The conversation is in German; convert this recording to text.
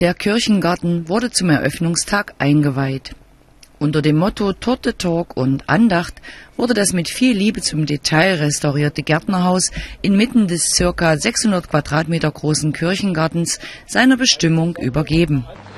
Der Kirchengarten wurde zum Eröffnungstag eingeweiht. Unter dem Motto Torte, Talk und Andacht wurde das mit viel Liebe zum Detail restaurierte Gärtnerhaus inmitten des ca. 600 Quadratmeter großen Kirchengartens seiner Bestimmung übergeben.